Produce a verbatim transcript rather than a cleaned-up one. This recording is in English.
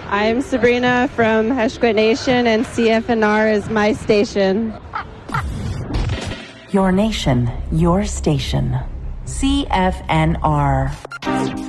I'm Sabrina from Heshquit Nation, and C F N R is my station. Your nation, your station. C F N R.